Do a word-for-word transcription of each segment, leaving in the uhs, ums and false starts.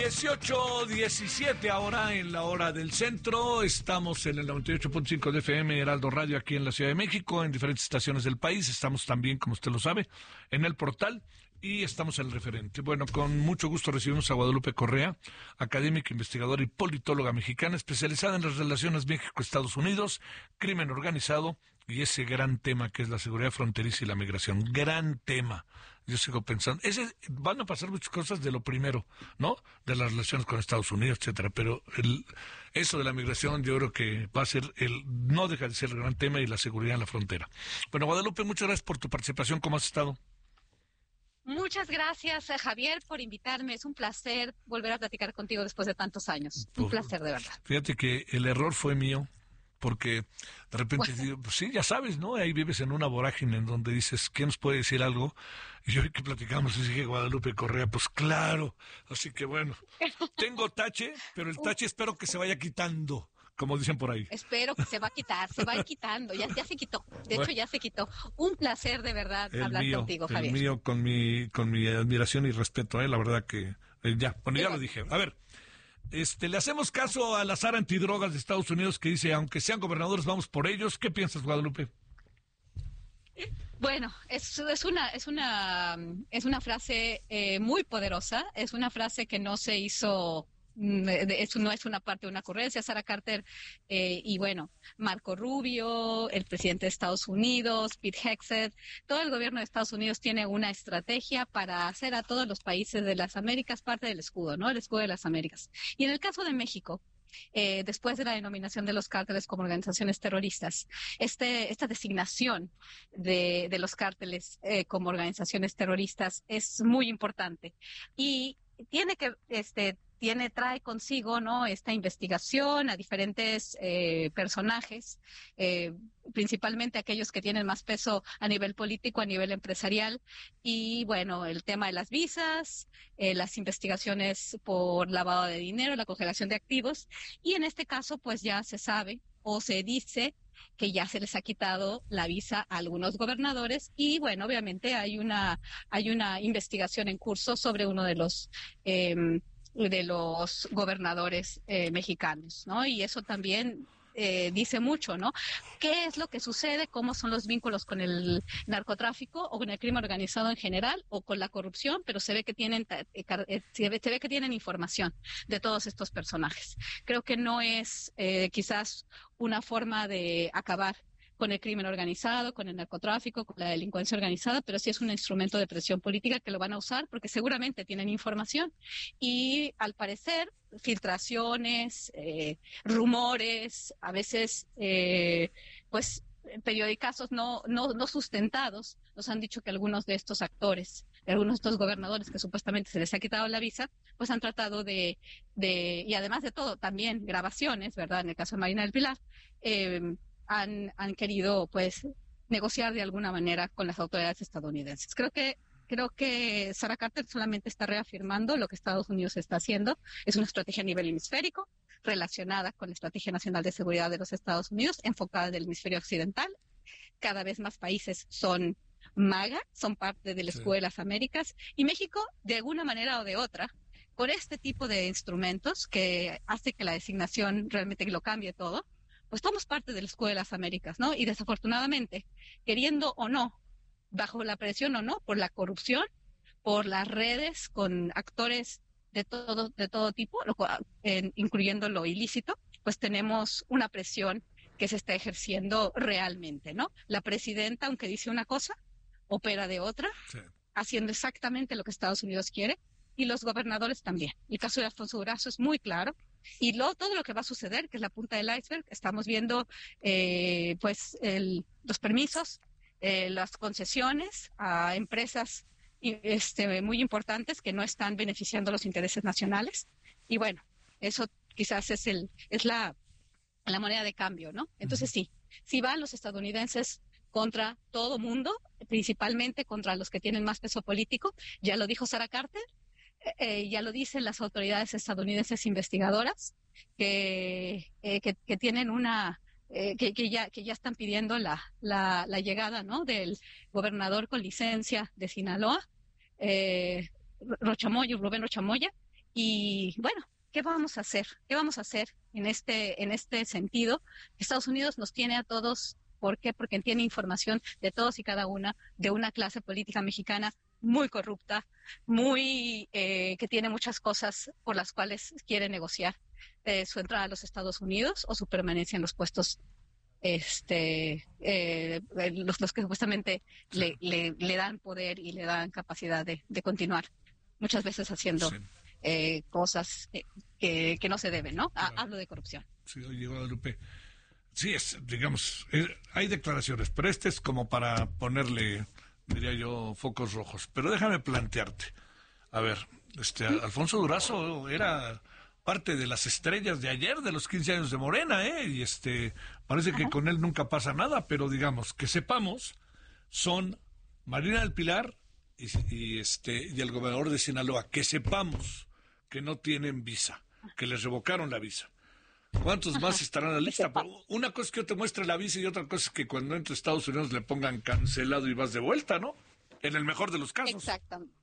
dieciocho diecisiete ahora en la hora del centro. Estamos en el noventa y ocho punto cinco de F M Heraldo Radio aquí en la Ciudad de México, en diferentes estaciones del país. Estamos también, como usted lo sabe, en el portal y estamos en el referente. Bueno, con mucho gusto recibimos a Guadalupe Correa, académica, investigadora y politóloga mexicana, especializada en las relaciones México-Estados Unidos, crimen organizado y ese gran tema que es la seguridad fronteriza y la migración. Gran tema. Yo sigo pensando, ese, van a pasar muchas cosas de lo primero, ¿no? De las relaciones con Estados Unidos, etcétera, pero el, eso de la migración yo creo que va a ser el, no deja de ser el gran tema, y la seguridad en la frontera. Bueno, Guadalupe, muchas gracias por tu participación. ¿Cómo has estado? Muchas gracias, Javier, por invitarme. Es un placer volver a platicar contigo después de tantos años. Un placer, de verdad. Fíjate que el error fue mío, porque de repente bueno. digo, pues sí, ya sabes, ¿no? Ahí vives en una vorágine en donde dices, ¿quién nos puede decir algo? Y yo que platicamos, y dije, Guadalupe Correa, pues claro. Así que bueno, tengo tache, pero el tache espero que se vaya quitando, como dicen por ahí. Espero que se va a quitar, se va a ir quitando, ya, ya se quitó, de bueno, hecho ya se quitó. Un placer de verdad hablar mío, contigo, Javier. El mío con mi, con mi admiración y respeto, ¿eh? La verdad que, eh, ya, bueno, ya lo dije. A ver, este, le hacemos caso a la Sara antidrogas de Estados Unidos que dice, aunque sean gobernadores, vamos por ellos. ¿Qué piensas, Guadalupe? Bueno, es, es una es una es una frase eh, muy poderosa, es una frase que no se hizo, eso no es una parte de una ocurrencia. Sara Carter eh, y bueno, Marco Rubio, el presidente de Estados Unidos, Pete Hegseth, todo el gobierno de Estados Unidos tiene una estrategia para hacer a todos los países de las Américas parte del escudo, ¿no? El escudo de las Américas. Y en el caso de México, Eh, después de la denominación de los cárteles como organizaciones terroristas, este, esta designación de, de los cárteles eh, como organizaciones terroristas es muy importante y tiene que, este, tiene, trae consigo, ¿no? Esta investigación a diferentes eh, personajes, eh, principalmente aquellos que tienen más peso a nivel político, a nivel empresarial, y bueno, el tema de las visas, eh, las investigaciones por lavado de dinero, la congelación de activos, y en este caso pues ya se sabe o se dice que ya se les ha quitado la visa a algunos gobernadores y bueno, obviamente hay una hay una investigación en curso sobre uno de los eh, de los gobernadores eh, mexicanos, ¿no? Y eso también eh, dice mucho, ¿no? ¿Qué es lo que sucede? ¿Cómo son los vínculos con el narcotráfico o con el crimen organizado en general o con la corrupción? Pero se ve que tienen se ve, se ve que tienen información de todos estos personajes. Creo que no es eh, quizás una forma de acabar con el crimen organizado, con el narcotráfico, con la delincuencia organizada, pero sí es un instrumento de presión política que lo van a usar porque seguramente tienen información y al parecer filtraciones, eh, rumores, a veces eh, pues periodicazos no, no, no sustentados nos han dicho que algunos de estos actores, de algunos de estos gobernadores que supuestamente se les ha quitado la visa, pues han tratado de, de y además de todo, también grabaciones, ¿verdad? En el caso de Marina del Pilar, eh, Han, han querido, pues, negociar de alguna manera con las autoridades estadounidenses. Creo que creo que Sara Carter solamente está reafirmando lo que Estados Unidos está haciendo. Es una estrategia a nivel hemisférico, relacionada con la Estrategia Nacional de Seguridad de los Estados Unidos, enfocada en el hemisferio occidental. Cada vez más países son MAGA, son parte del escudo sí. de las Américas, y México, de alguna manera o de otra, con este tipo de instrumentos que hace que la designación realmente lo cambie todo, pues somos parte del escudo de las Américas, ¿no? Y desafortunadamente, queriendo o no, bajo la presión o no, por la corrupción, por las redes con actores de todo, de todo tipo, lo, eh, incluyendo lo ilícito, pues tenemos una presión que se está ejerciendo realmente, ¿no? La presidenta, aunque dice una cosa, opera de otra, sí. haciendo exactamente lo que Estados Unidos quiere, y los gobernadores también. El caso de Alfonso Durazo es muy claro. Y luego todo lo que va a suceder, que es la punta del iceberg, estamos viendo eh, pues el, los permisos, eh, las concesiones a empresas este, muy importantes que no están beneficiando los intereses nacionales. Y bueno, eso quizás es el es la, la moneda de cambio, ¿no? Entonces sí, si van los estadounidenses contra todo mundo, principalmente contra los que tienen más peso político, ya lo dijo Sara Carter, Eh, ya lo dicen las autoridades estadounidenses investigadoras que eh, que, que tienen una eh, que, que ya que ya están pidiendo la la, la llegada, ¿no? del gobernador con licencia de Sinaloa, eh, Rochamoya, Rubén Rochamoya, Y bueno, ¿qué vamos a hacer? ¿Qué vamos a hacer en este, en este sentido? Estados Unidos nos tiene a todos. ¿Por qué? Porque tiene información de todos y cada una de una clase política mexicana muy corrupta, muy eh, que tiene muchas cosas por las cuales quiere negociar eh, su entrada a los Estados Unidos o su permanencia en los puestos este eh, los, los que supuestamente sí. le, le, le dan poder y le dan capacidad de, de continuar muchas veces haciendo sí. eh, cosas que, que no se deben, ¿no? Claro. Hablo de corrupción. Sí, oye, Guadalupe. Sí, es, digamos, es, hay declaraciones, pero este es como para ponerle, diría yo, focos rojos. Pero déjame plantearte. A ver, este Alfonso Durazo era parte de las estrellas de ayer, de los quince años de Morena, ¿eh? Y este, parece Ajá. que con él nunca pasa nada, pero digamos, que sepamos, son Marina del Pilar y, y, este, y el gobernador de Sinaloa, que sepamos que no tienen visa, que les revocaron la visa. ¿Cuántos más estarán en la lista? Pero una cosa es que yo te muestre la visa y otra cosa es que cuando entre a Estados Unidos le pongan cancelado y vas de vuelta, ¿no? En el mejor de los casos. Exactamente.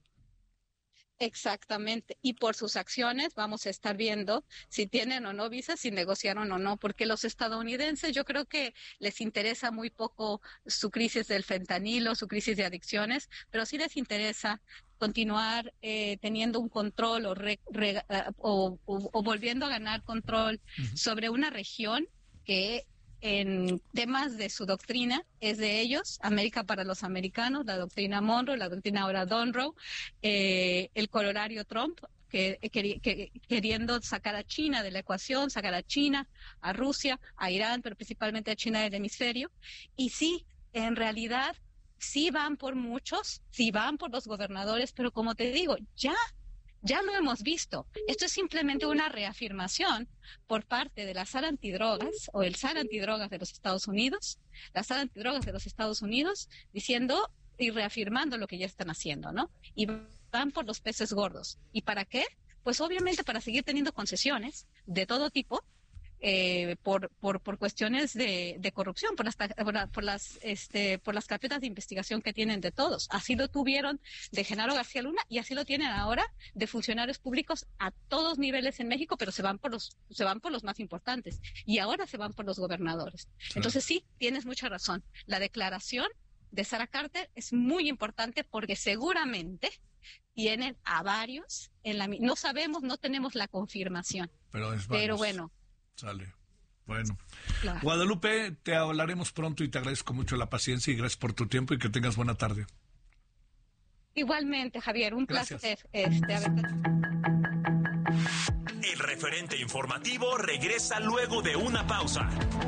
Exactamente. Y por sus acciones vamos a estar viendo si tienen o no visas, si negociaron o no, porque los estadounidenses yo creo que les interesa muy poco su crisis del fentanilo, su crisis de adicciones, pero sí les interesa continuar eh, teniendo un control o, re, re, uh, o, o, o volviendo a ganar control uh-huh. sobre una región que en temas de su doctrina es de ellos, América para los americanos, la doctrina Monroe, la doctrina ahora Donroe, eh, el corolario Trump, que, que, que queriendo sacar a China de la ecuación, sacar a China, a Rusia, a Irán, pero principalmente a China del hemisferio. Y sí, en realidad, sí van por muchos, sí van por los gobernadores, pero como te digo, ya Ya lo hemos visto. Esto es simplemente una reafirmación por parte de la S A R antidrogas o el S A R antidrogas de los Estados Unidos, la S A R antidrogas de los Estados Unidos, diciendo y reafirmando lo que ya están haciendo, ¿no? Y van por los peces gordos. ¿Y para qué? Pues obviamente para seguir teniendo concesiones de todo tipo, Eh, por, por, por cuestiones de, de corrupción, por las, por las, este, por las carpetas de investigación que tienen de todos. Así lo tuvieron de Genaro García Luna y así lo tienen ahora de funcionarios públicos a todos niveles en México, pero se van por los, se van por los más importantes y ahora se van por los gobernadores. Claro. Entonces sí, tienes mucha razón. La declaración de Sara Carter es muy importante porque seguramente tienen a varios en la, no sabemos, no tenemos la confirmación. Pero, es pero bueno. Sale. Bueno. Claro. Guadalupe, te hablaremos pronto y te agradezco mucho la paciencia y gracias por tu tiempo y que tengas buena tarde. Igualmente, Javier, un gracias. placer. Este, a ver... El referente informativo regresa luego de una pausa.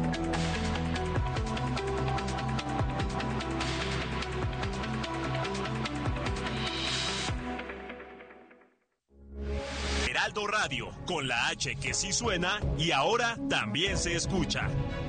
Heraldo Radio, con la H que sí suena y ahora también se escucha.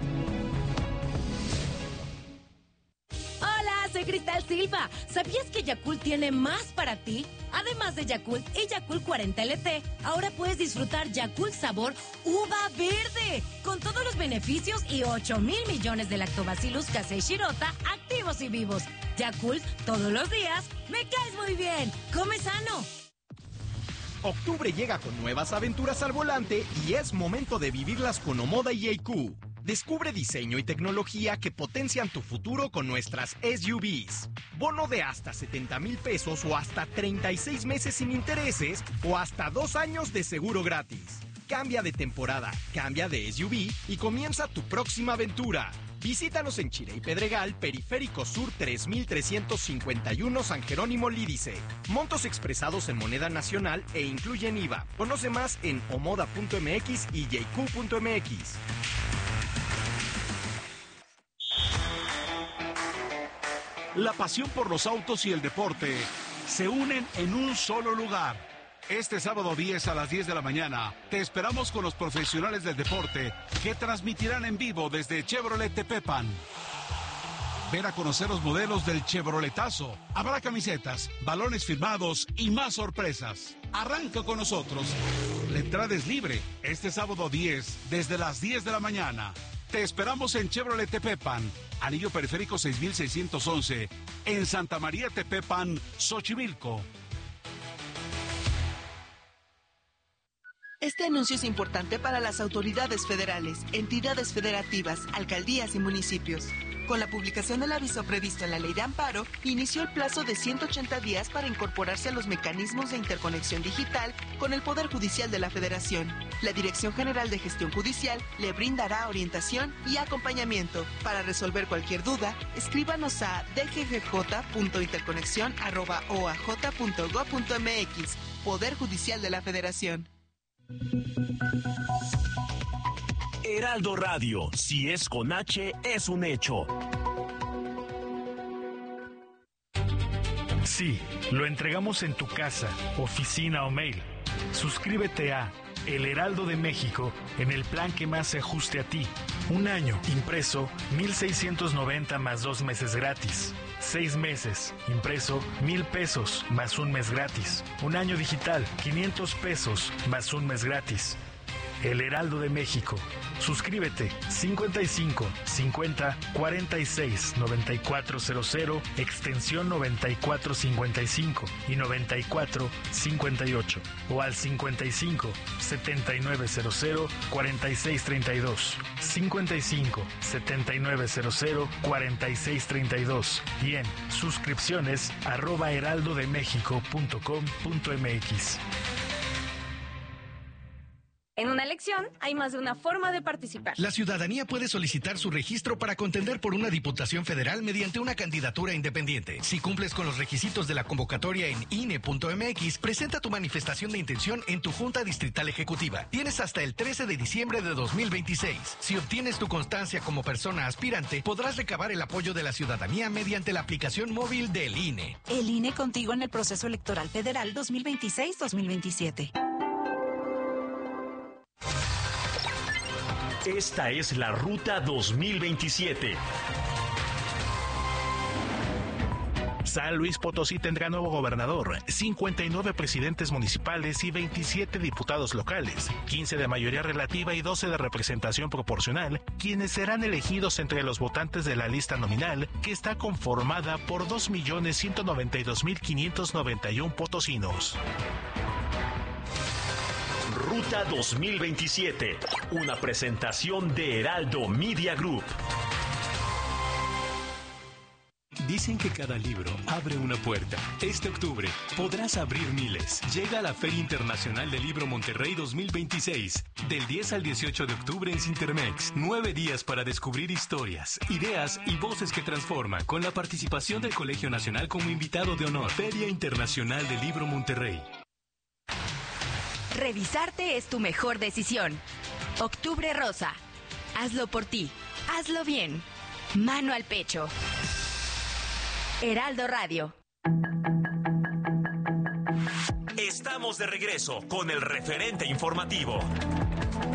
Hola, soy Cristal Silva. ¿Sabías que Yakult tiene más para ti? Además de Yakult y Yakult cuarenta L T, ahora puedes disfrutar Yakult sabor uva verde, con todos los beneficios y ocho mil millones de lactobacillus casei shirota activos y vivos. Yakult, todos los días, me caes muy bien. Come sano. Octubre llega con nuevas aventuras al volante y es momento de vivirlas con Omoda y A Q. Descubre diseño y tecnología que potencian tu futuro con nuestras S U Vs. Bono de hasta setenta mil pesos o hasta treinta y seis meses sin intereses o hasta dos años de seguro gratis. Cambia de temporada, cambia de S U V y comienza tu próxima aventura. Visítanos en Chile y Pedregal, Periférico Sur tres mil trescientos cincuenta y uno San Jerónimo Lídice. Montos expresados en moneda nacional e incluyen I V A. Conoce más en omoda punto m x y j q punto m x. La pasión por los autos y el deporte se unen en un solo lugar. Este sábado diez a las diez de la mañana, te esperamos con los profesionales del deporte que transmitirán en vivo desde Chevrolet Tepepan. Ven a conocer los modelos del Chevroletazo. Habrá camisetas, balones firmados y más sorpresas. Arranca con nosotros. La entrada es libre este sábado diez, desde las diez de la mañana. Te esperamos en Chevrolet Tepepan, Anillo Periférico seis mil seiscientos once, en Santa María Tepepan, Xochimilco. Este anuncio es importante para las autoridades federales, entidades federativas, alcaldías y municipios. Con la publicación del aviso previsto en la Ley de Amparo, inició el plazo de ciento ochenta días para incorporarse a los mecanismos de interconexión digital con el Poder Judicial de la Federación. La Dirección General de Gestión Judicial le brindará orientación y acompañamiento. Para resolver cualquier duda, escríbanos a d g g j punto interconexión arroba o a j punto gob punto m x. Poder Judicial de la Federación. Heraldo Radio, si es con H, es un hecho. Sí, lo entregamos en tu casa, oficina o mail. Suscríbete a El Heraldo de México en el plan que más se ajuste a ti. Un año, impreso, mil seiscientos noventa más dos meses gratis. Seis meses, impreso, mil pesos más un mes gratis. Un año digital, quinientos pesos más un mes gratis. El Heraldo de México. Suscríbete cincuenta y cinco, cincuenta, cuarenta y seis, noventa y cuatro cero cero, extensión noventa y cuatro cincuenta y cinco y noventa y cuatro cincuenta y ocho o al cincuenta y cinco, setenta y nueve cero cero, cuarenta y seis treinta y dos, cincuenta y cinco, setenta y nueve cero cero, cuarenta y seis treinta y dos y en suscripciones arroba heraldodemexico punto com punto m x. En una elección hay más de una forma de participar. La ciudadanía puede solicitar su registro para contender por una diputación federal mediante una candidatura independiente. Si cumples con los requisitos de la convocatoria en I N E punto m x, presenta tu manifestación de intención en tu Junta Distrital Ejecutiva. Tienes hasta el trece de diciembre de dos mil veintiséis. Si obtienes tu constancia como persona aspirante, podrás recabar el apoyo de la ciudadanía mediante la aplicación móvil del I N E. El I N E contigo en el proceso electoral federal dos mil veintiséis dos mil veintisiete. Esta es la Ruta dos mil veintisiete. San Luis Potosí tendrá nuevo gobernador, cincuenta y nueve presidentes municipales y veintisiete diputados locales, quince de mayoría relativa y doce de representación proporcional, quienes serán elegidos entre los votantes de la lista nominal, que está conformada por dos millones ciento noventa y dos mil quinientos noventa y uno potosinos. Ruta dos mil veintisiete, una presentación de Heraldo Media Group. Dicen que cada libro abre una puerta. Este octubre podrás abrir miles. Llega a la Feria Internacional del Libro Monterrey dos mil veintiséis. Del diez al dieciocho de octubre en Cintermex. Nueve días para descubrir historias, ideas y voces que transforman. Con la participación del Colegio Nacional como invitado de honor. Feria Internacional del Libro Monterrey. Revisarte es tu mejor decisión. Octubre Rosa. Hazlo por ti. Hazlo bien. Mano al pecho. Heraldo Radio. Estamos de regreso con el referente informativo.